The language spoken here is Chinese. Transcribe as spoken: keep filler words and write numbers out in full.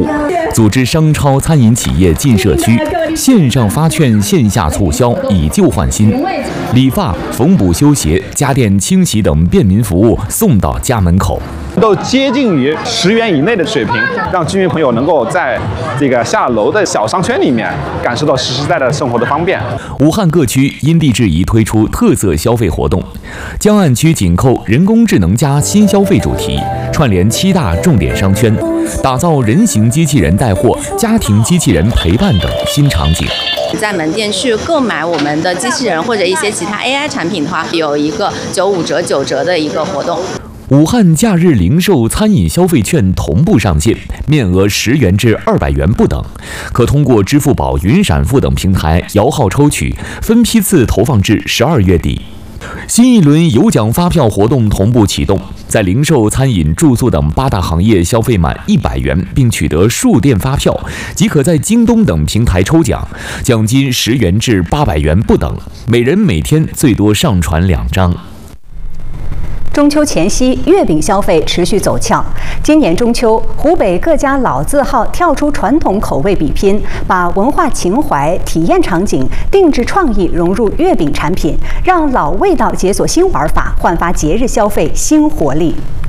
务，组织商超餐饮企业进社区，线上发券、线下促销，以旧换新。理发、缝补修鞋、家电清洗等便民服务送到家门口。 都接近于十元以内的水平，让居民朋友能够在这个下楼的小商圈里面感受到实实在在的生活的方便。 武汉各区因地制宜推出特色消费活动，江岸区紧扣人工智能加新消费主题，串联七大重点商圈，打造人形机器人带货、家庭机器人陪伴等新场景。 在门店去购买我们的机器人或者一些其他 A I 产品的话，有一个九五折、九折的一个活动。 武汉假日零售餐饮消费券同步上线，面额十元至二百元不等，可通过支付宝、云闪付等平台摇号抽取，分批次投放至十二月底。新一轮有奖发票活动同步启动，在零售、餐饮、住宿等八大行业消费满一百元并取得数店发票，即可在京东等平台抽奖，奖金十元至八百元不等，每人每天最多上传两张。 中秋前夕，月饼消费持续走俏。今年中秋，湖北各家老字号跳出传统口味比拼，把文化情怀、体验场景、定制创意融入月饼产品，让老味道解锁新玩法，焕发节日消费新活力。